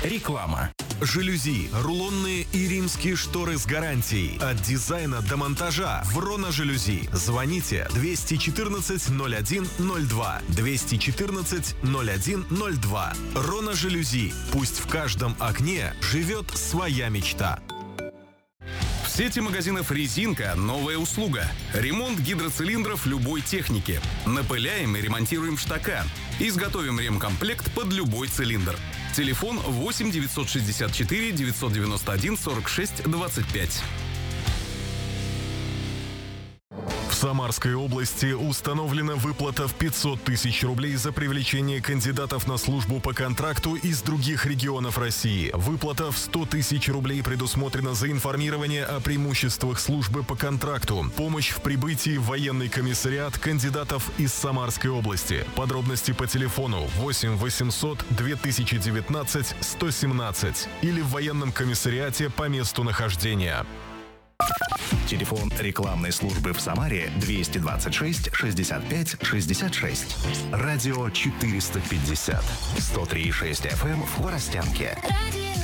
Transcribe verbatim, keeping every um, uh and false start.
Реклама. Жалюзи, рулонные и римские шторы с гарантией. От дизайна до монтажа. Врона жалюзи. Звоните двести четырнадцать ноль один ноль два. двести четырнадцать ноль один ноль два. Рона жалюзи. Пусть в каждом окне живет своя мечта. В сети магазинов «Резинка» новая услуга. Ремонт гидроцилиндров любой техники. Напыляем и ремонтируем штока. Изготовим ремкомплект под любой цилиндр. Телефон восемь девятьсот шестьдесят четыре девятьсот девяносто один сорок шесть двадцать пять. В Самарской области установлена выплата в пятьсот тысяч рублей за привлечение кандидатов на службу по контракту из других регионов России. Выплата в сто тысяч рублей предусмотрена за информирование о преимуществах службы по контракту, помощь в прибытии в военный комиссариат кандидатов из Самарской области. Подробности по телефону восемь восемьсот две тысячи девятнадцать сто семнадцать или в военном комиссариате по месту нахождения. Телефон рекламной службы в Самаре двести двадцать шесть шестьдесят пять шестьдесят шесть. Радио четыреста пятьдесят. сто три и шесть эф эм в Хворостянке. Радио